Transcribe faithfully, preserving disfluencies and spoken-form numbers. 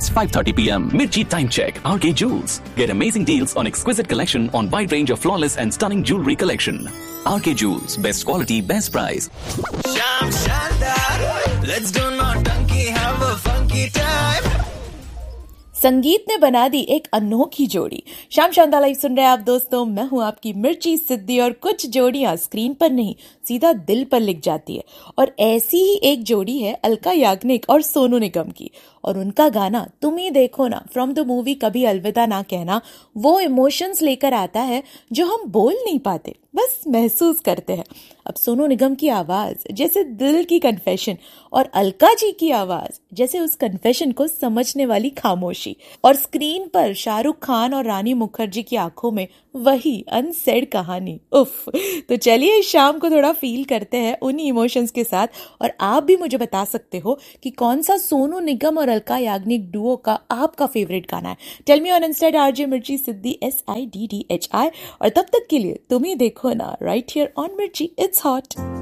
just five thirty p m. Mirchi Time Check. R K Jewels. Get amazing deals on exquisite collection on wide range of flawless and stunning jewelry collection. R K Jewels. Best quality, best price. Sham Shandar. Let's do naughty, have a funky time. संगीत ने बना दी एक अनोखी जोड़ी। शाम शानदार live सुन रहे हैं आप दोस्तों, मैं हूं आपकी मिर्ची सिद्धि। और कुछ जोड़ियां स्क्रीन पर नहीं सीधा दिल पर लिख जाती है, और ऐसी ही एक जोड़ी है अलका याग्निक और सोनू निगम की। और उनका गाना तुम ही देखो ना फ्रॉम द मूवी कभी अलविदा ना कहना वो इमोशंस लेकर आता है जो हम बोल नहीं पाते, बस महसूस करते हैं। अब सोनू निगम की आवाज जैसे दिल की कन्फेशन, और अलका जी की आवाज जैसे उस कन्फेशन को समझने वाली खामोशी। और स्क्रीन पर शाहरुख खान और रानी मुखर्जी की आंखों में वही अनसेड कहानी। उफ, तो चलिए इस शाम को थोड़ा फील करते हैं उन्हीं इमोशंस के साथ। और आप भी मुझे बता सकते हो कि कौन सा सोनू निगम और अलका याग्निक डुओ का आपका फेवरेट गाना है। Tell me on Insta RJ मिर्ची सिद्धि S I D D H I. और तब तक के लिए तुम ही देखो ना, राइट हियर ऑन मिर्ची, इट्स हॉट।